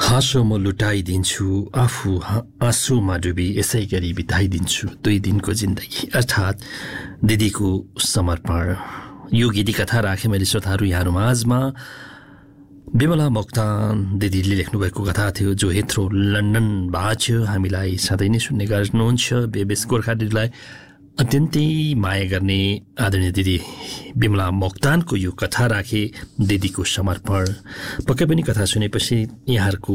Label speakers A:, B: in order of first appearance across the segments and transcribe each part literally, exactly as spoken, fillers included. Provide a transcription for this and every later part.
A: हाँसो म लुटाइदिन्छु, आफू आँसुमा डुबी यसै गरी बिताइदिन्छु दुई दिनको जिन्दगी, अर्थात् दिदीको समर्पण। यो गीति कथा राखेँ मैले श्रोताहरू यहाँहरू माझमा। बिमला मोक्तान दिदीले लेख्नुभएको कथा थियो जो हेत्रो लन्डन बाँच्यो। हामीलाई सधैँ नै सुन्ने गर्नुहुन्छ। बेबेस गोर्खा दिदीलाई अत्यन्तै माया गर्ने आदरणीय दिदी बिमला मोक्तानको यो कथा राखे, दिदीको समर्पण। पक्कै पनि कथा सुनेपछि यहाँहरूको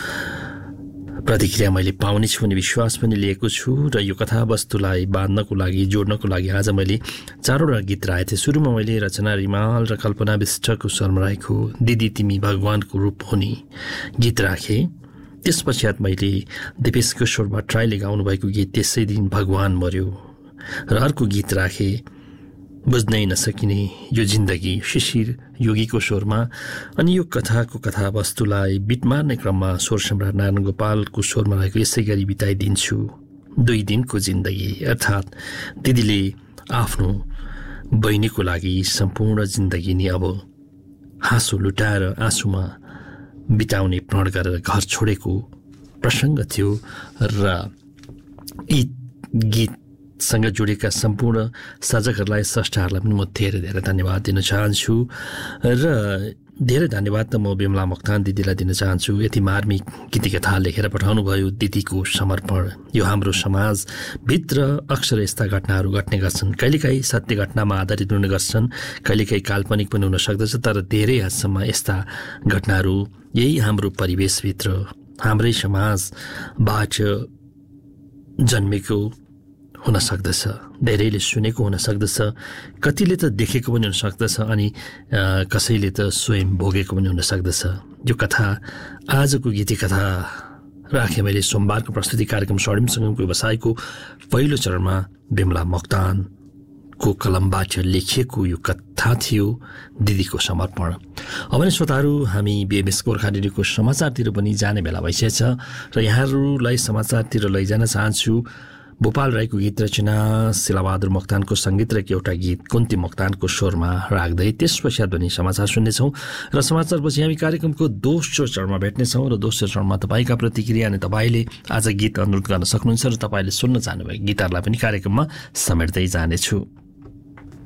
A: प्रतिक्रिया मैले पाउनेछु भन्ने विश्वास पनि लिएको छु र यो कथावस्तुलाई बाँध्नको लागि, जोड्नको लागि आज मैले चारवटा गीत राखेको थिएँ। सुरुमा मैले रचना रिमाल र कल्पना विष्टको स्वरमा रहेको दिदी तिमी भगवानको रूप हुने गीत राखेँ। त्यस पश्चात मैले दिपेश किशोर भट्टराईले गाउनुभएको गीत त्यसै दिन भगवान मर्यो र अर्को गीत राखे बुझ्नै नसकिने यो जिन्दगी शिशिर योगीको स्वरमा। अनि यो कथाको कथावस्तुलाई बिट मार्ने क्रममा स्वर सम्राट नारायण गोपालको स्वरमा रहेको यसै गरी बिताइदिन्छु दुई दिनको जिन्दगी, अर्थात् दिदीले आफ्नो बहिनीको लागि सम्पूर्ण जिन्दगी नै अब हाँसो लुटाएर आँसुमा बिताउने प्रण गरेर घर छोडेको प्रसङ्ग थियो। र यी गीत सँग जोडेका सम्पूर्ण सर्जकहरूलाई, स्रष्टाहरूलाई पनि म धेरै धेरै धन्यवाद दिन चाहन्छु र धेरै धन्यवाद त म बिमला मोक्तान दिदीलाई दिन चाहन्छु। यति मार्मिक गीति कथा लेखेर पठाउनु भयो, दिदीको समर्पण। यो हाम्रो समाजभित्र अक्सर यस्ता घटनाहरू घट्ने गर्छन्, कहिलेकाहीँ सत्य घटनामा आधारित हुने गर्छन्, कहिलेकाहीँ काल्पनिक पनि हुन सक्दछ, तर धेरै हदसम्म यस्ता घटनाहरू यही हाम्रो परिवेशभित्र हाम्रै समाजबाट जन्मेको हुन सक्दछ। धेरैले सुनेको हुन सक्दछ, कतिले त देखेको पनि हुन सक्दछ, अनि कसैले त स्वयं भोगेको पनि हुन सक्दछ। यो कथा आजको गीति कथा राखेँ मैले सोमबारको प्रस्तुति कार्यक्रम स्वर्णिम सङ्गमको व्यवसायको पहिलो चरणमा बिमला मोक्तानको कलमबाट लेखिएको यो कथा थियो, दिदीको समर्पण। अब नै श्रोताहरू हामी बिएमएस गोर्खा रेडियोको समाचारतिर पनि जाने बेला भइसकेछ र यहाँहरूलाई समाचारतिर लैजान चाहन्छु। भोपाल राईको गीत रचना, शिलाबहादुर मोक्तानको सङ्गीत र एउटा गीत कुन्ती मोक्तानको स्वरमा राख्दै त्यस पश्चात पनि समाचार सुन्नेछौँ र समाचारपछि हामी कार्यक्रमको दोस्रो चरणमा भेट्नेछौँ र दोस्रो चरणमा तपाईँका प्रतिक्रिया अनि तपाईँले आज गीत अनुरोध गर्न सक्नुहुन्छ र तपाईँले सुन्न चाहनुभएको गीतहरूलाई पनि कार्यक्रममा समेट्दै जानेछु।